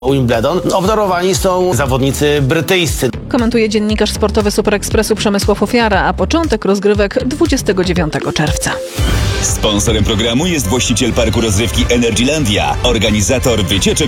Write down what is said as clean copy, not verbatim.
Wimbledon. Obdarowani są zawodnicy brytyjscy. Komentuje dziennikarz sportowy Super Expressu Przemysław Ofiara, a początek rozgrywek 29 czerwca. Sponsorem programu jest właściciel parku rozrywki Energylandia, organizator wycieczek